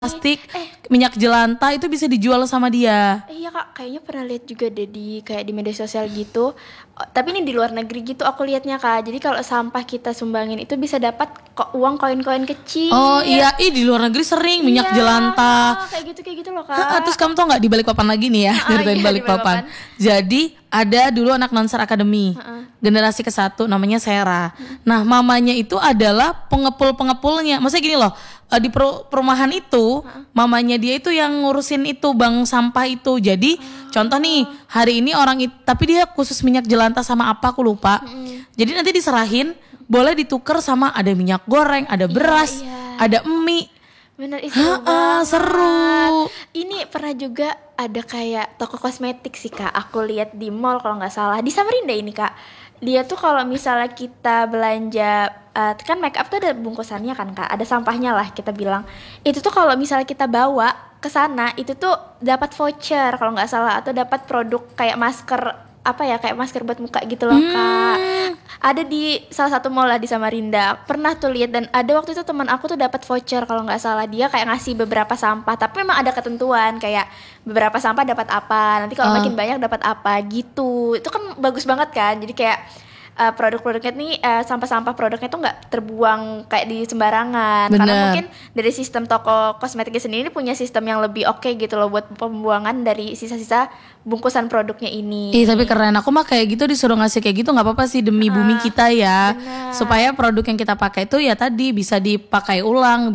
plastik, minyak jelantah itu bisa dijual sama dia. Iya kak, kayaknya pernah lihat juga deh di kayak di media sosial gitu. Tapi ini di luar negeri gitu aku lihatnya kak. Jadi kalau sampah kita sumbangin itu bisa dapat kok uang koin-koin kecil. Oh iya, di luar negeri sering minyak Iya, jelantah. kayak gitu loh kak. Terus kamu tau nggak di Balikpapan lagi nih ya, ceritain Iya, di Balikpapan. Jadi ada dulu anak Nonsar Academy, generasi ke-1 namanya Sera. Nah mamanya itu adalah pengepul-pengepulnya. Maksudnya gini loh, di perumahan itu mamanya dia itu yang ngurusin itu bank sampah itu. Jadi contoh nih hari ini tapi dia khusus minyak jelantah sama apa aku lupa. Jadi nanti diserahin boleh ditukar sama ada minyak goreng, ada beras, ada mie. Bener, seru banget. Seru. Ini pernah juga ada kayak toko kosmetik sih kak. Aku lihat di mall kalau nggak salah di Samarinda ini kak. Dia tuh kalau misalnya kita belanja kan make up tuh ada bungkusannya kan kak. Ada sampahnya lah kita bilang. Itu tuh kalau misalnya kita bawa ke sana itu tuh dapat voucher kalau nggak salah atau dapat produk kayak masker kayak masker buat muka gitu loh kak. Ada di salah satu mall lah di Samarinda. Pernah tuh lihat dan ada waktu itu teman aku tuh dapat voucher kalau nggak salah dia kayak ngasih beberapa sampah. Tapi memang ada ketentuan kayak beberapa sampah dapat apa. Nanti kalau makin banyak dapat apa gitu. Itu kan bagus banget kan. Jadi kayak produk-produknya nih sampah-sampah produknya tuh nggak terbuang kayak di sembarangan. Bener. Karena mungkin dari sistem toko kosmetiknya sendiri punya sistem yang lebih oke gitu loh buat pembuangan dari sisa-sisa bungkusan produknya ini. Tapi keren. Aku mah kayak gitu disuruh ngasih kayak gitu nggak apa-apa sih demi bumi kita ya. Bener. Supaya produk yang kita pakai itu ya tadi bisa dipakai ulang.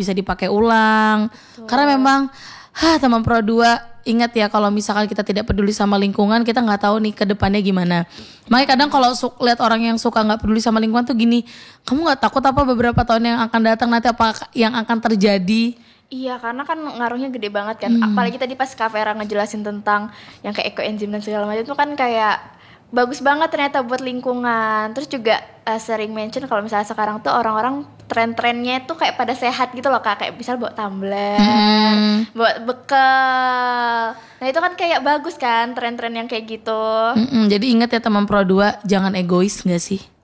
Betul. Karena memang teman Pro 2 ingat ya kalau misalkan kita tidak peduli sama lingkungan kita nggak tahu nih ke depannya gimana. Makanya kadang kalau lihat orang yang suka nggak peduli sama lingkungan tuh gini, kamu nggak takut apa beberapa tahun yang akan datang nanti apa yang akan terjadi? Iya, karena kan ngaruhnya gede banget kan. Apalagi tadi pas Kak Vera ngejelasin tentang yang kayak ekoenzim dan segala macam itu kan kayak bagus banget ternyata buat lingkungan. Terus juga sering mention kalau misalnya sekarang tuh orang-orang tren-trennya tuh kayak pada sehat gitu loh kak. Kayak misal bawa tumbler, bawa bekal. Nah itu kan kayak bagus kan tren-tren yang kayak gitu. Jadi ingat ya teman Pro 2 jangan egois nggak sih?